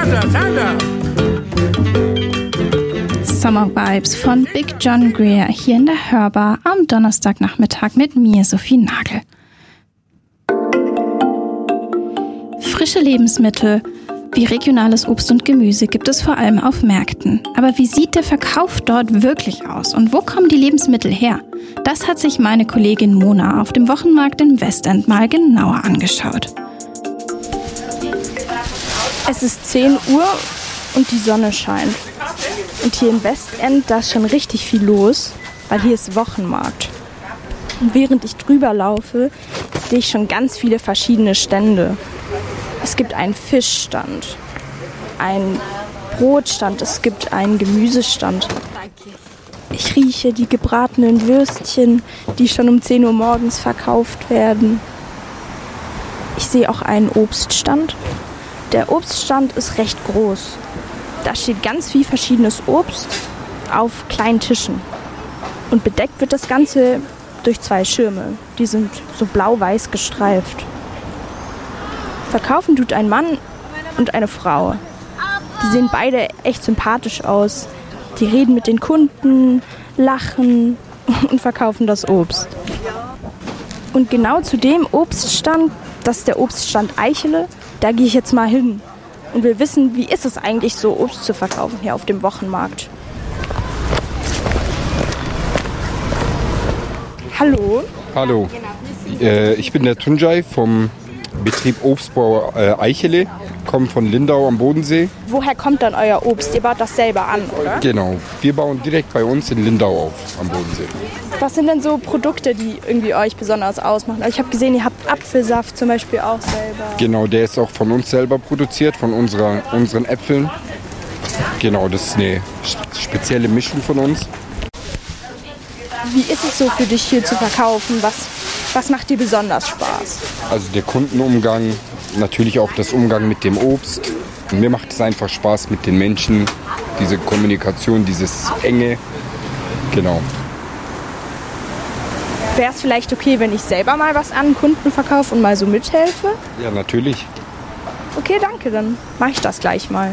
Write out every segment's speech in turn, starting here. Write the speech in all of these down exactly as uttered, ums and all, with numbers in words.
Santa, Santa. Summer Vibes von Big John Greer hier in der Hörbar am Donnerstagnachmittag mit mir, Sophie Nagel. Frische Lebensmittel wie regionales Obst und Gemüse gibt es vor allem auf Märkten. Aber wie sieht der Verkauf dort wirklich aus und wo kommen die Lebensmittel her? Das hat sich meine Kollegin Mona auf dem Wochenmarkt in Westend mal genauer angeschaut. Es ist zehn Uhr und die Sonne scheint. Und hier in Westend, da ist schon richtig viel los, weil hier ist Wochenmarkt. Und während ich drüber laufe, sehe ich schon ganz viele verschiedene Stände. Es gibt einen Fischstand, einen Brotstand, es gibt einen Gemüsestand. Ich rieche die gebratenen Würstchen, die schon um zehn Uhr morgens verkauft werden. Ich sehe auch einen Obststand. Der Obststand ist recht groß. Da steht ganz viel verschiedenes Obst auf kleinen Tischen. Und bedeckt wird das Ganze durch zwei Schirme. Die sind so blau-weiß gestreift. Verkaufen tut ein Mann und eine Frau. Die sehen beide echt sympathisch aus. Die reden mit den Kunden, lachen und verkaufen das Obst. Und genau zu dem Obststand, das ist der Obststand Eichele, da gehe ich jetzt mal hin und will wissen, wie ist es eigentlich so, Obst zu verkaufen hier auf dem Wochenmarkt. Hallo. Hallo, äh, ich bin der Tunjai vom Betrieb Obstbau äh, Eichele, komme von Lindau am Bodensee. Woher kommt dann euer Obst? Ihr baut das selber an, oder? Genau, wir bauen direkt bei uns in Lindau auf, am Bodensee. Was sind denn so Produkte, die irgendwie euch besonders ausmachen? Also ich habe gesehen, ihr habt Apfelsaft zum Beispiel auch selber. Genau, der ist auch von uns selber produziert, von unserer, unseren Äpfeln. Genau, das ist eine spezielle Mischung von uns. Wie ist es so für dich hier zu verkaufen? Was, was macht dir besonders Spaß? Also der Kundenumgang, natürlich auch das Umgang mit dem Obst. Und mir macht es einfach Spaß mit den Menschen, diese Kommunikation, dieses Enge. Genau. Wäre es vielleicht okay, wenn ich selber mal was an Kunden verkaufe und mal so mithelfe? Ja, natürlich. Okay, danke, dann mache ich das gleich mal.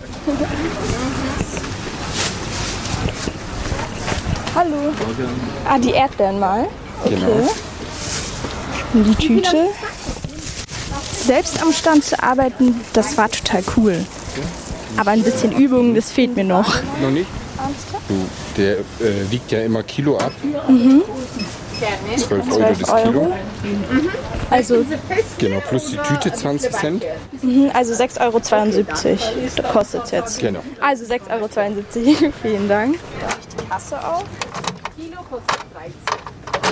Hallo. Ah, die Erdbeeren mal. Okay. Genau. Und die Tüte. Selbst am Stand zu arbeiten, das war total cool. Aber ein bisschen Übung, das fehlt mir noch. Noch nicht? Du, der äh, wiegt ja immer Kilo ab. Mhm. zwölf Euro das Kilo. Also, Genau, plus die Tüte zwanzig Cent. mhm, also sechs Euro zweiundsiebzig. Da kostet es jetzt. Genau. Also sechs Euro zweiundsiebzig. Vielen Dank. Darf ich die Kasse auf? Kilo kostet dreizehn.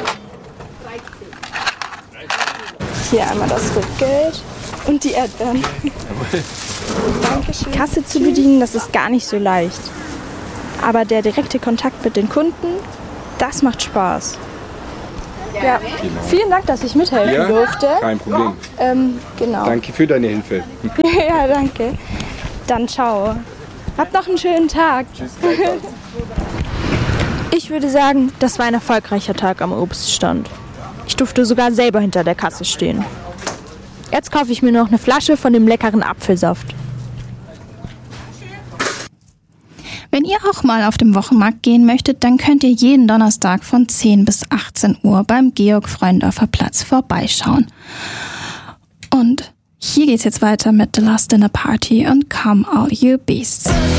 Hier einmal das Rückgeld und die Erdbeeren. Dankeschön. Kasse zu bedienen, das ist gar nicht so leicht. Aber der direkte Kontakt mit den Kunden, das macht Spaß. Ja, Genau. vielen Dank, dass ich mithelfen Ja, durfte. kein Problem. Ähm, genau. Danke für deine Hilfe. Ja, danke. Dann ciao. Habt noch einen schönen Tag. Tschüss. Gleichfalls. Ich würde sagen, das war ein erfolgreicher Tag am Obststand. Ich durfte sogar selber hinter der Kasse stehen. Jetzt kaufe ich mir noch eine Flasche von dem leckeren Apfelsaft. Wenn ihr auch mal auf dem Wochenmarkt gehen möchtet, dann könnt ihr jeden Donnerstag von zehn bis achtzehn Uhr beim Georg-Freundorfer Platz vorbeischauen. Und hier geht's jetzt weiter mit The Last Dinner Party und Come All You Beasts.